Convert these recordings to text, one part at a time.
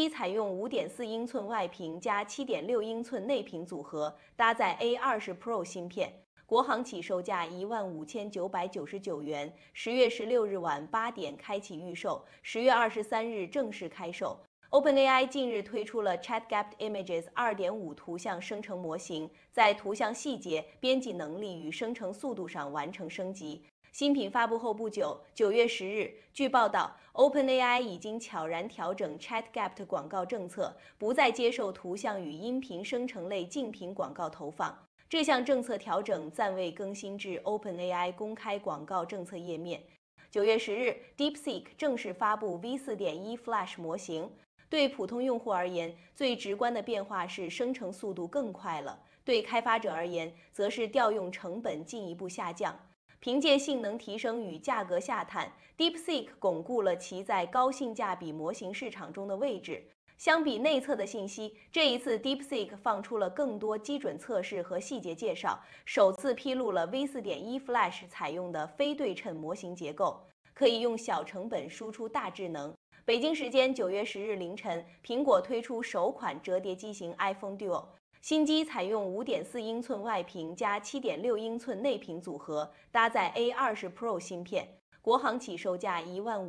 机采用5.4英寸外屏加7.6英寸内屏组合，搭载 A20 Pro 芯片。国行起售价15999元，10月16日晚8点开启预售，10月23日正式开售。OpenAI 近日推出了 ChatGPT Images 2.5图像生成模型，在图像细节、编辑能力与生成速度上完成升级。新品发布后不久，9月10日，据报道 ，OpenAI 已经悄然调整 ChatGPT 广告政策，不再接受图像与音频生成类竞品广告投放。这项政策调整暂未更新至 OpenAI 公开广告政策页面。9月10日 ，DeepSeek 正式发布 V4.1 Flash 模型。对普通用户而言，最直观的变化是生成速度更快了；对开发者而言，则是调用成本进一步下降。凭借性能提升与价格下探 ，DeepSeek 巩固了其在高性价比模型市场中的位置。相比内测的信息，这一次 DeepSeek 放出了更多基准测试和细节介绍，首次披露了 V4.1 Flash 采用的非对称模型结构，可以用小成本输出大智能。北京时间9月10日凌晨，苹果推出首款折叠机型 iPhone Duo。新机采用5.4英寸外屏加7.6英寸内屏组合，搭载 A20 Pro 芯片。国行起售价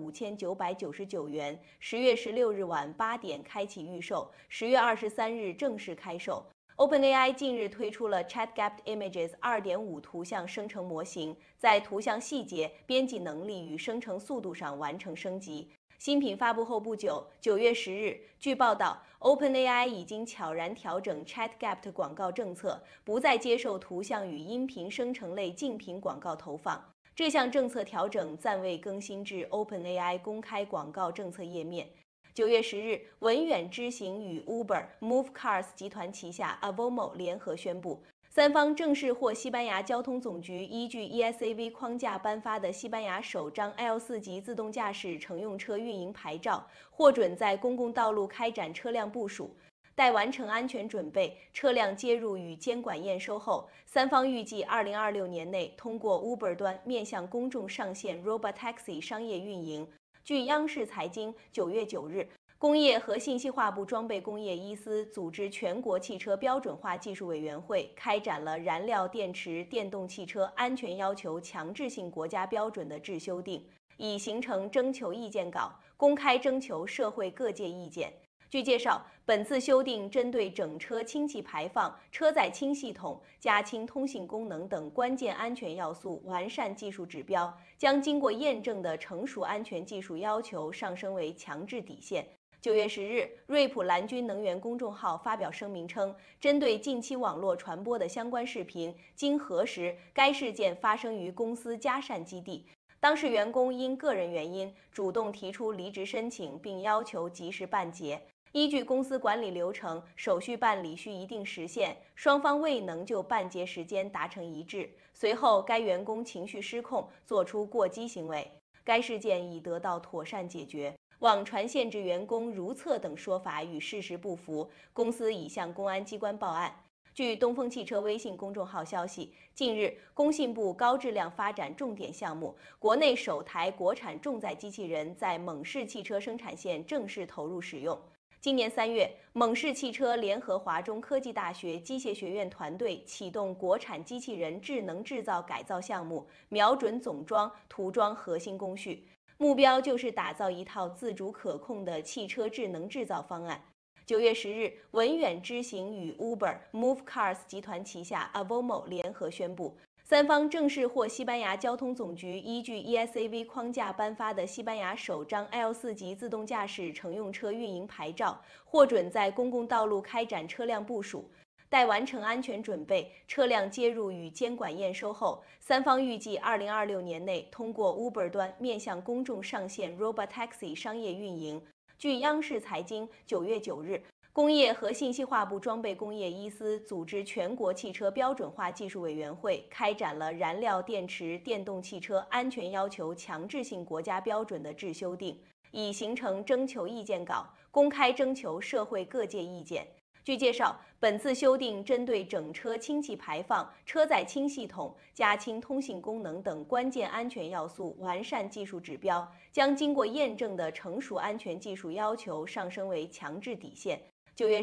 15999元，10月16日晚8点开启预售，10月23日正式开售。OpenAI 近日推出了 ChatGPT Images 2.5图像生成模型，在图像细节、编辑能力与生成速度上完成升级。新品发布后不久，9月10日，据报道 ，OpenAI 已经悄然调整 ChatGPT 广告政策，不再接受图像与音频生成类竞品广告投放。这项政策调整暂未更新至 OpenAI 公开广告政策页面。9月10日，文远知行与 Uber、Move Cars 集团旗下 Avomo 联合宣布，三方正式获西班牙交通总局依据 ESAV 框架颁发的西班牙首张 L4级自动驾驶乘用车运营牌照，获准在公共道路开展车辆部署。待完成安全准备，车辆接入与监管验收后，三方预计2026年内通过 Uber 端面向公众上线 Robotaxi 商业运营。据央视财经9月9日，工业和信息化部装备工业一司组织全国汽车标准化技术委员会开展了燃料电池电动汽车安全要求强制性国家标准的制修订，已形成征求意见稿，公开征求社会各界意见。据介绍，本次修订针对整车氢气排放、车载氢系统、加氢通信功能等关键安全要素完善技术指标，将经过验证的成熟安全技术要求上升为强制底线。9月10日，瑞普蓝军能源公众号发表声明称，针对近期网络传播的相关视频，经核实，该事件发生于公司嘉善基地。当事员工因个人原因主动提出离职申请，并要求及时办结。依据公司管理流程，手续办理需一定时限，双方未能就办结时间达成一致。随后，该员工情绪失控，做出过激行为。该事件已得到妥善解决。网传限制员工如厕等说法与事实不符，公司已向公安机关报案。据东风汽车微信公众号消息，近日，工信部高质量发展重点项目国内首台国产重载机器人在蒙氏汽车生产线正式投入使用。今年3月，蒙氏汽车联合华中科技大学机械学院团队启动国产机器人智能制造改造项目，瞄准总装、涂装核心工序，目标就是打造一套自主可控的汽车智能制造方案。9月10日，文远知行与 Uber、Move Cars 集团旗下 Avomo 联合宣布，三方正式获西班牙交通总局依据 ESAV 框架颁发的西班牙首张 L4级自动驾驶乘用车运营牌照，获准在公共道路开展车辆部署。待完成安全准备，车辆接入与监管验收后，三方预计2026年内通过 Uber 端面向公众上线 Robotaxi 商业运营。据央视财经9月9日，工业和信息化部装备工业一司组织全国汽车标准化技术委员会开展了燃料电池电动汽车安全要求强制性国家标准的制修订，已形成征求意见稿，公开征求社会各界意见。 据介绍，本次修订针对整车氢气排放、车载氢系统、加氢通信功能等关键安全要素，完善技术指标，将经过验证的成熟安全技术要求上升为强制底线。